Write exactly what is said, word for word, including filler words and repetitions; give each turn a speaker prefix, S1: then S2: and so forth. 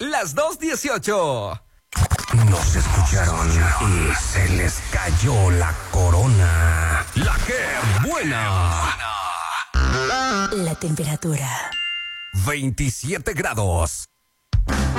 S1: las dos dieciocho.
S2: Nos escucharon y se les cayó la corona.
S1: La que buena.
S3: La temperatura.
S1: veintisiete grados.